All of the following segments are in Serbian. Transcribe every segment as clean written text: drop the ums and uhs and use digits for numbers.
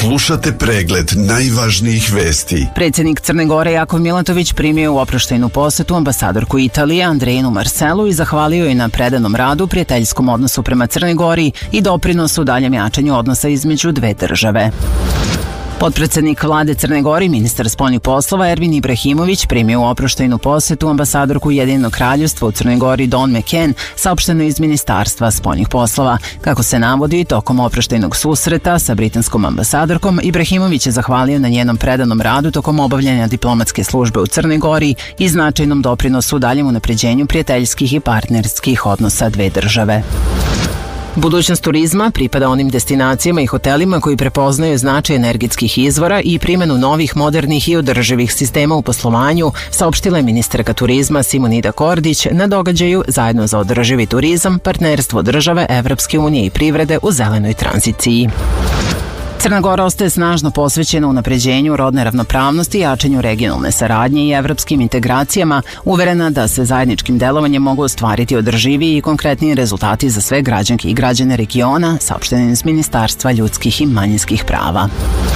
Slušate pregled najvažnijih vesti. Predsjednik Crne Gore Jakov Milatović primio u oproštajnu posetu ambasadorku Italije Andreinu Marcelu i zahvalio joj na predanom radu, prijateljskom odnosu prema Crnoj Gori i doprinosu daljem jačanju odnosa između dve države. Potpredsednik vlade Crne Gore, ministar spoljnih poslova Ervin Ibrahimović primio u oproštajnu posetu ambasadorku Ujedinjenog kraljevstva u Crnoj Gori Dawn McCann, saopšteno iz Ministarstva spoljnih poslova. Kako se navodi, tokom oproštajnog susreta sa britanskom ambasadorkom, Ibrahimović je zahvalio na njenom predanom radu tokom obavljanja diplomatske službe u Crnoj Gori i značajnom doprinosu u daljem unapređenju prijateljskih i partnerskih odnosa dve države. Budućnost turizma pripada onim destinacijama i hotelima koji prepoznaju značaj energetskih izvora i primjenu novih, modernih i održivih sistema u poslovanju, saopštila je ministarka turizma Simonida Kordić na događaju Zajedno za održivi turizam, partnerstvo države, Evropske unije i privrede u zelenoj tranziciji. Crna Gora ostaje snažno posvećena unapređenju rodne ravnopravnosti, jačanju regionalne saradnje i evropskim integracijama, uverena da se zajedničkim delovanjem mogu ostvariti održiviji i konkretniji rezultati za sve građanke i građane regiona, saopšteno iz Ministarstva ljudskih i manjinskih prava.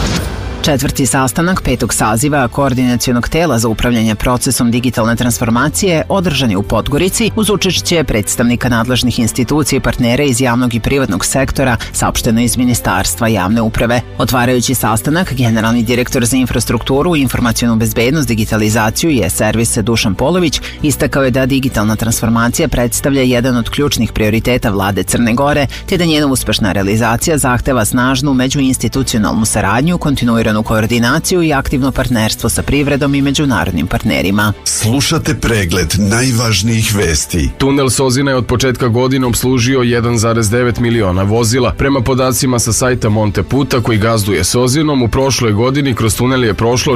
Četvrti sastanak petog saziva Koordinacionog tela za upravljanje procesom digitalne transformacije održan je u Podgorici uz učešće predstavnika nadležnih institucija i partnera iz javnog i privatnog sektora, saopšteno iz Ministarstva javne uprave. Otvarajući sastanak, generalni direktor za infrastrukturu, informacionu bezbednost, digitalizaciju i e-servise Dušan Polović istakao je da digitalna transformacija predstavlja jedan od ključnih prioriteta vlade Crne Gore, te da njena uspešna realizacija zahteva snažnu međuinstitucionalnu saradnju, kontinuiranu koordinaciju i aktivno partnerstvo sa privredom i međunarodnim partnerima. Slušate pregled najvažnijih vesti. Tunel Sozina je od početka godine obslužio 1,9 miliona vozila. Prema podacima sa sajta Monte Puta koji gazduje Sozinom, u prošloj godini kroz tunel je prošlo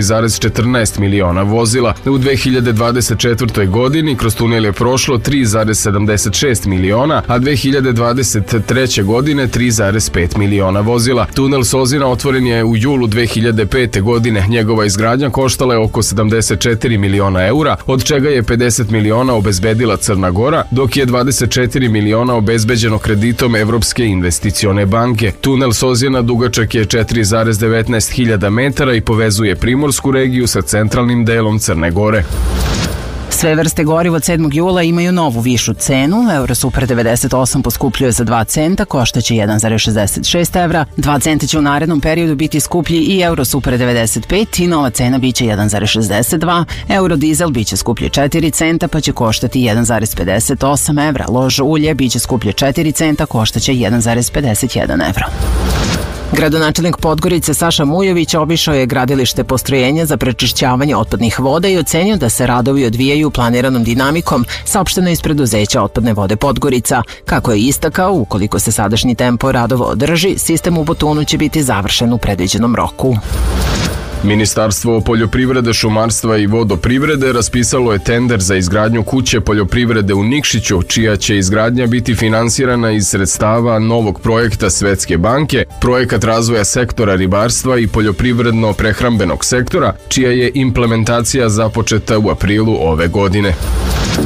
4,14 miliona vozila. U 2024. godini kroz tunel je prošlo 3,76 miliona, a 2023. godine 3,5 miliona vozila. Tunel Sozina otvoren je u julu 2005. godine. Njegova izgradnja koštala je oko 74 miliona eura, od čega je 50 miliona obezbedila Crna Gora, dok je 24 miliona obezbeđeno kreditom Evropske investicione banke. Tunel Sozina dugačak je 4,19 hiljada metara i povezuje Primorsku regiju sa centralnim delom Crne Gore. Sve vrste goriva od 7. jula imaju novu višu cenu. Eurosuper 98 poskupljuje za 2 centa, koštaće 1,66 evra. 2 centa će u narednom periodu biti skuplji i Eurosuper 95 i nova cena biće 1,62. Eurodizel biće skuplji 4 centa pa će koštati 1,58 evra. Lož ulje biće skuplje 4 centa, koštaće 1,51 evra. Gradonačelnik Podgorice Saša Mujović obišao je gradilište postrojenja za prečišćavanje otpadnih voda i ocenio da se radovi odvijaju planiranom dinamikom, saopšteno iz preduzeća Otpadne vode Podgorica. Kako je istakao, ukoliko se sadašnji tempo radova održi, sistem u Botunu će biti završen u predviđenom roku. Ministarstvo poljoprivrede, šumarstva i vodoprivrede raspisalo je tender za izgradnju kuće poljoprivrede u Nikšiću, čija će izgradnja biti finansirana iz sredstava novog projekta Svetske banke, projekat razvoja sektora ribarstva i poljoprivredno-prehrambenog sektora, čija je implementacija započeta u aprilu ove godine.